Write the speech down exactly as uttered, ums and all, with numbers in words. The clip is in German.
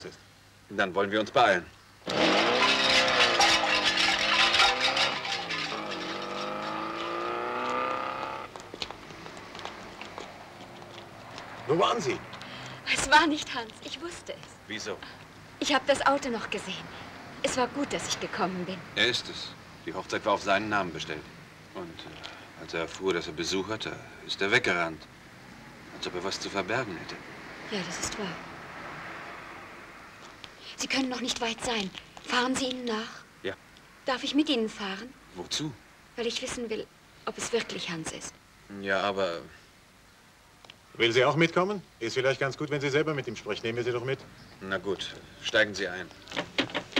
ist. Dann wollen wir uns beeilen. Wo waren Sie? Es war nicht Hans, ich wusste es. Wieso? Ich habe das Auto noch gesehen. Es war gut, dass ich gekommen bin. Er ist es. Die Hochzeit war auf seinen Namen bestellt. Und äh, als er erfuhr, dass er Besuch hatte, ist er weggerannt. Als ob er was zu verbergen hätte. Ja, das ist wahr. Sie können noch nicht weit sein. Fahren Sie ihnen nach? Ja. Darf ich mit Ihnen fahren? Wozu? Weil ich wissen will, ob es wirklich Hans ist. Ja, aber... Will sie auch mitkommen? Ist vielleicht ganz gut, wenn Sie selber mit ihm sprechen. Nehmen wir sie doch mit. Na gut, steigen Sie ein.